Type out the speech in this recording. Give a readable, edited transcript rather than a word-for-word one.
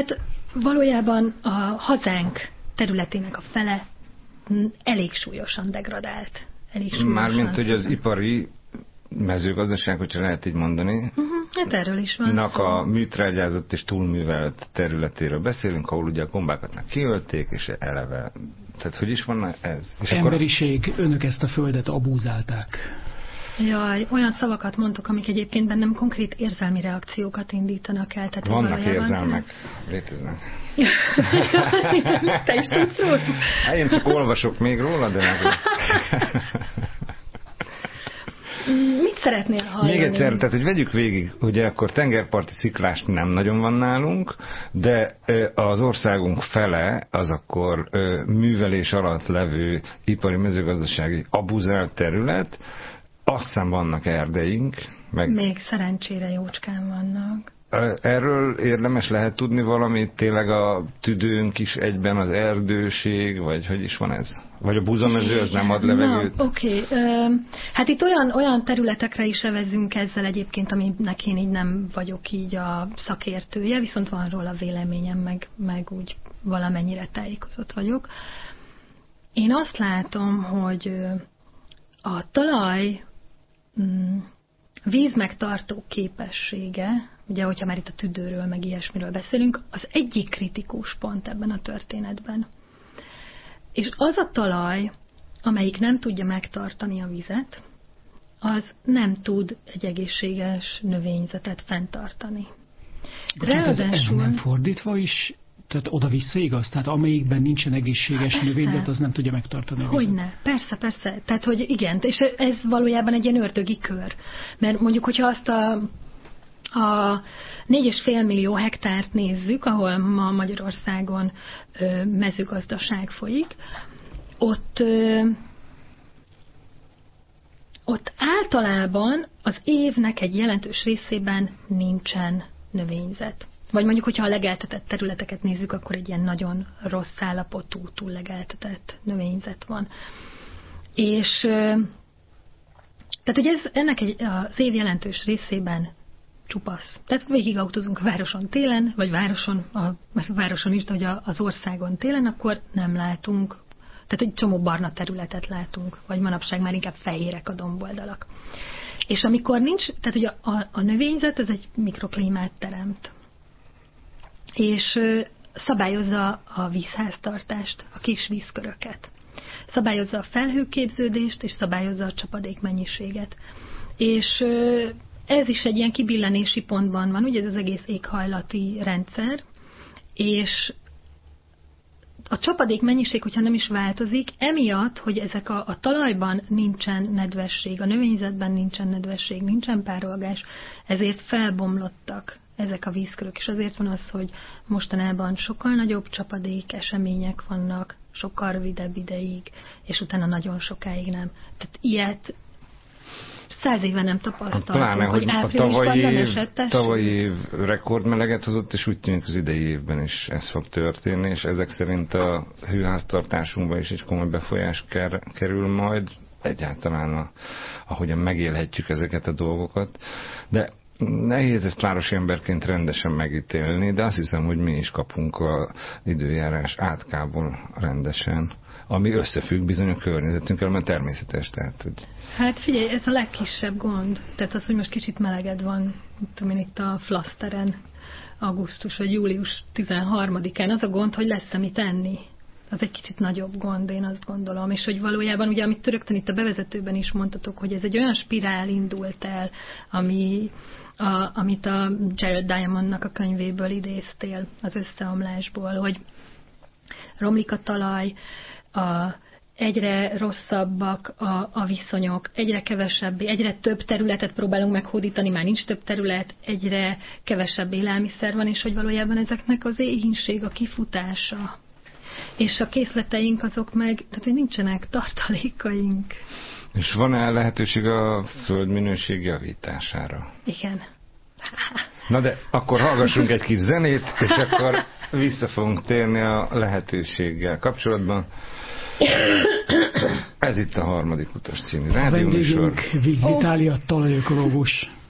Hát valójában a hazánk területének a fele elég súlyosan degradált. Mármint, hogy az ipari mezőgazdaság, hogyha lehet így mondani, hát erről is van szó. A műtrágyázott és túlművelt területéről beszélünk, ahol ugye a gombákat már kiölték, és eleve. Tehát hogy is van ez? És emberiség, akkor... önök ezt a földet abúzálták. Jaj, olyan szavakat mondtok, amik egyébként bennem konkrét érzelmi reakciókat indítanak el. Tehát vannak érzelmek, léteznek. Te is tudsz róla? Hát én csak olvasok még róla, de nem. Mit szeretnél hallani? Még egyszer, tehát hogy vegyük végig, ugye akkor tengerparti sziklás nem nagyon van nálunk, de az országunk fele az akkor művelés alatt levő ipari mezőgazdasági abuzált terület, azt hiszem vannak erdeink. Még szerencsére jócskán vannak. Erről érdemes lehet tudni valamit, tényleg a tüdőnk is egyben az erdőség, vagy hogy is van ez? Vagy a buzamező az nem ad levegőt? Oké. Hát itt olyan területekre is evezünk ezzel egyébként, aminek én így nem vagyok így a szakértője, viszont van róla véleményem, meg úgy valamennyire tájékozott vagyok. Én azt látom, hogy a talaj vízmegtartó képessége, ugye, hogyha már itt a tüdőről, meg ilyesmiről beszélünk, az egyik kritikus pont ebben a történetben. És az a talaj, amelyik nem tudja megtartani a vizet, az nem tud egy egészséges növényzetet fenntartani. Ráadásul nem fordítva is, tehát oda-vissza igaz? Tehát amelyikben nincsen egészséges növényzet, az nem tudja megtartani a vizet? Hogyne, persze. Tehát, hogy igen, és ez valójában egy ilyen ördögi kör. Mert mondjuk, hogyha azt a 4,5 millió hektárt nézzük, ahol ma Magyarországon mezőgazdaság folyik, ott általában az évnek egy jelentős részében nincsen növényzet. Vagy mondjuk, hogyha a legeltetett területeket nézzük, akkor egy ilyen nagyon rossz állapotú, túl legeltetett növényzet van. És tehát, hogy ennek az év jelentős részében csupasz. Tehát végigautózunk a városon télen, vagy városon is, de hogy az országon télen, akkor nem látunk, tehát egy csomó barna területet látunk, vagy manapság már inkább fehérek a domboldalak. És amikor nincs, tehát ugye a növényzet, ez egy mikroklímát teremt. És szabályozza a vízháztartást, a kis vízköröket. Szabályozza a felhőképződést, és szabályozza a csapadékmennyiséget. És ez is egy ilyen kibillenési pontban van, ugye ez az egész éghajlati rendszer, és a csapadék mennyiség, hogyha nem is változik, emiatt, hogy ezek a talajban nincsen nedvesség, a növényzetben nincsen nedvesség, nincsen párolgás, ezért felbomlottak ezek a vízkörök, és azért van az, hogy mostanában sokkal nagyobb csapadék események vannak, sokkal rövidebb ideig, és utána nagyon sokáig nem. Tehát ilyet 100 éve nem tapasztaltunk, pláne, hogy áprilisban nem esett. Tavalyi év rekordmeleget hozott, és úgy tűnik az idei évben is ez fog történni, és ezek szerint a hőháztartásunkban is egy komoly befolyás kerül majd, egyáltalán ahogyan megélhetjük ezeket a dolgokat. De nehéz ezt városi emberként rendesen megítélni, de azt hiszem, hogy mi is kapunk az időjárás átkából rendesen, ami összefügg bizony a környezetünkkel, mert természetes. Tehát, hogy... Hát figyelj, ez a legkisebb gond. Tehát az, hogy most kicsit meleged van, tudom én, itt a Flaszteren, augusztus vagy július 13-án, az a gond, hogy lesz-e mit enni. Az egy kicsit nagyobb gond, én azt gondolom. És hogy valójában, ugye, amit rögtön itt a bevezetőben is mondtatok, hogy ez egy olyan spirál indult el, amit a Jared Diamondnak a könyvéből idéztél, az összeomlásból, hogy romlik a talaj, egyre rosszabbak a viszonyok, egyre kevesebb, egyre több területet próbálunk meghódítani, már nincs több terület, egyre kevesebb élelmiszer van, és hogy valójában ezeknek az éhínség a kifutása. És a készleteink azok meg, tehát hogy nincsenek tartalékaink. És van-e lehetőség a földminőség javítására? Igen. Na de akkor hallgassunk egy kis zenét, és akkor vissza fogunk térni a lehetőséggel kapcsolatban. Ez itt a Harmadik Utas című rádióműsor. Vendégünk Vitália, talajökológus.